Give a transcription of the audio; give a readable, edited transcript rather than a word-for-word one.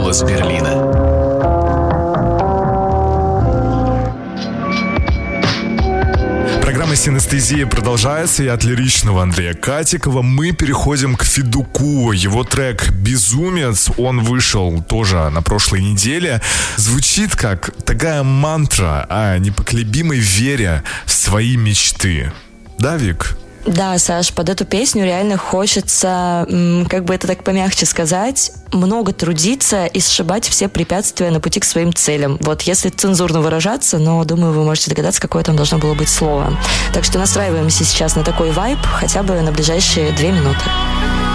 Голос Берлина. Программа «Синестезия» продолжается, и от лиричного Андрея Катикова мы переходим к Федуку. Его трек «Безумец», он вышел тоже на прошлой неделе. Звучит как такая мантра о непоколебимой вере в свои мечты. Да, Вик? Да, Саш, под эту песню реально хочется, как бы это так помягче сказать, много трудиться и сшибать все препятствия на пути к своим целям. Вот если цензурно выражаться, но, думаю, вы можете догадаться, какое там должно было быть слово. Так что настраиваемся сейчас на такой вайб хотя бы на ближайшие 2 минуты.